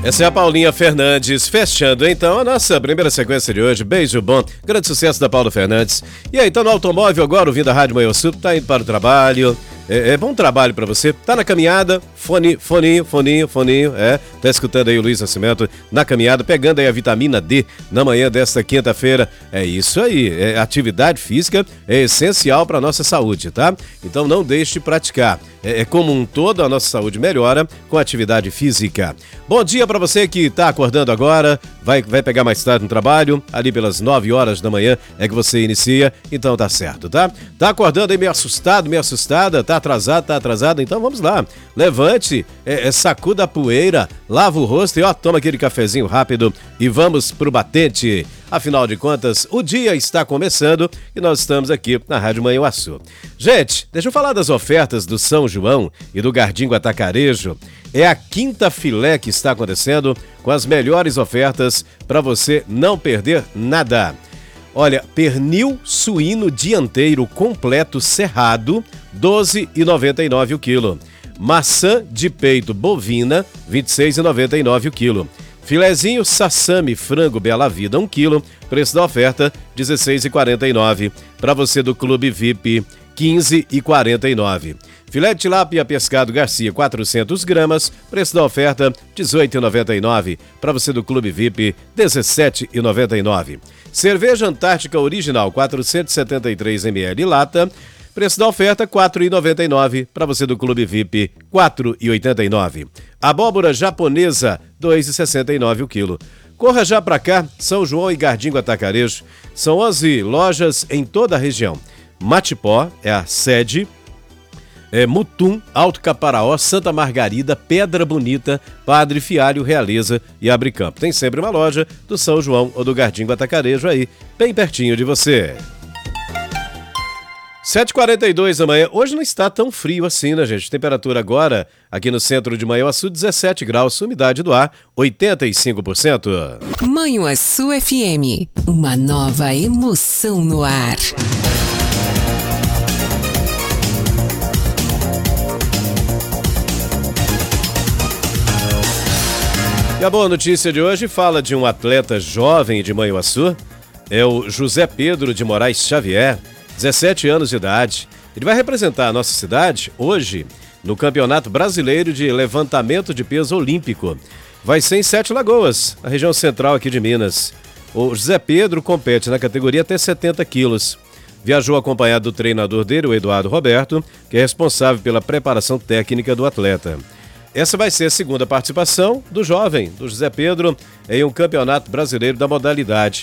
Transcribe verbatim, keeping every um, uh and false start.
Essa é a Paulinha Fernandes, fechando então a nossa primeira sequência de hoje. Beijo bom, grande sucesso da Paula Fernandes. E aí, tá no automóvel agora, ouvindo a Rádio Manhã Sul, tá indo para o trabalho. É, é bom trabalho pra você, tá na caminhada, fone, foninho, foninho, foninho, é, tá escutando aí o Luiz Nascimento na caminhada, pegando aí a vitamina D na manhã desta quinta-feira. É isso aí, é, atividade física é essencial pra nossa saúde, tá? Então não deixe de praticar. É, é como um todo, a nossa saúde melhora com atividade física. Bom dia pra você que tá acordando agora, vai, vai pegar mais tarde no trabalho, ali pelas nove horas da manhã é que você inicia, então tá certo, tá? Tá acordando aí meio assustado, meio assustada, tá atrasado, tá atrasado, então vamos lá. Levante, é, é, sacuda a poeira, lava o rosto e ó, toma aquele cafezinho rápido e vamos pro batente. Afinal de contas, o dia está começando e nós estamos aqui na Rádio Manhuaçu. Gente, deixa eu falar das ofertas do São João e do Gardingo Atacarejo. É a quinta filé que está acontecendo com as melhores ofertas para você não perder nada. Olha, pernil suíno dianteiro completo cerrado, doze reais e noventa e nove centavos o quilo. Maçã de peito bovina, vinte e seis reais e noventa e nove centavos o quilo. Filezinho sassami frango Bela Vida, um quilo, preço da oferta, dezesseis reais e quarenta e nove centavos. Para você do Clube V I P, quinze reais e quarenta e nove centavos. Filé de tilápia pescado Garcia, quatrocentas gramas, preço da oferta, dezoito reais e noventa e nove centavos. Para você do Clube V I P, dezessete reais e noventa e nove centavos. Cerveja Antártica Original, quatrocentos e setenta e três mililitros lata, preço da oferta, quatro reais e noventa e nove centavos. Para você do Clube V I P, quatro reais e oitenta e nove centavos. Abóbora japonesa, dois reais e sessenta e nove centavos o quilo. Corra já para cá, São João e Gardingo Atacarejo. São onze lojas em toda a região. Matipó é a sede. É, Mutum, Alto Caparaó, Santa Margarida, Pedra Bonita, Padre Fialho, Realeza e Abricampo. Tem sempre uma loja do São João ou do Gardingo Atacarejo aí, bem pertinho de você. sete e quarenta e dois da manhã. Hoje não está tão frio assim, né, gente? Temperatura agora, aqui no centro de Manhuaçu, dezessete graus, umidade do ar, oitenta e cinco por cento. Manhuaçu F M, uma nova emoção no ar. E a boa notícia de hoje fala de um atleta jovem de Manhuaçu, é o José Pedro de Moraes Xavier, dezessete anos de idade. Ele vai representar a nossa cidade hoje no Campeonato Brasileiro de Levantamento de Peso Olímpico. Vai ser em Sete Lagoas, a região central aqui de Minas. O José Pedro compete na categoria até setenta quilos. Viajou acompanhado do treinador dele, o Eduardo Roberto, que é responsável pela preparação técnica do atleta. Essa vai ser a segunda participação do jovem, do José Pedro, em um campeonato brasileiro da modalidade.